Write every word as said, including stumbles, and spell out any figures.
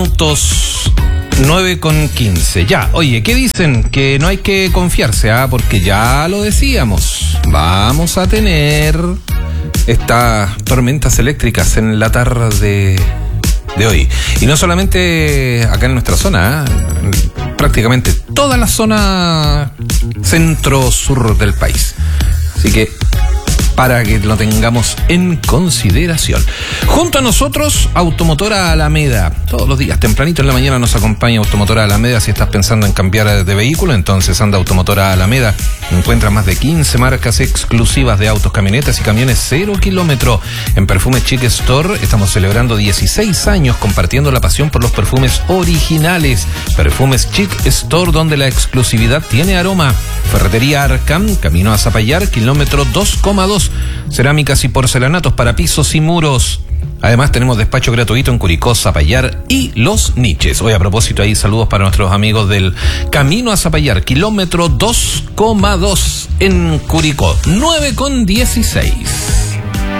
Minutos nueve con quince. Ya, oye, ¿qué dicen? Que no hay que confiarse, ¿ah? Porque ya lo decíamos. Vamos a tener estas tormentas eléctricas en la tarde de, de hoy. Y no solamente acá en nuestra zona, ¿eh? Prácticamente toda la zona centro-sur del país. Así que para que lo tengamos en consideración. Junto a nosotros, Automotora Alameda. Todos los días, tempranito en la mañana, nos acompaña Automotora Alameda. Si estás pensando en cambiar de vehículo, entonces anda Automotora Alameda. Encuentra más de quince marcas exclusivas de autos, camionetas y camiones cero kilómetro. En Perfumes Chic Store estamos celebrando dieciséis años compartiendo la pasión por los perfumes originales. Perfumes Chic Store, donde la exclusividad tiene aroma. Ferretería Arcam, camino a Zapallar, kilómetro dos coma dos. Cerámicas y porcelanatos para pisos y muros. Además tenemos despacho gratuito en Curicó, Zapallar y Los Niches. Hoy, a propósito, ahí saludos para nuestros amigos del Camino a Zapallar, kilómetro dos coma dos en Curicó. nueve con dieciséis.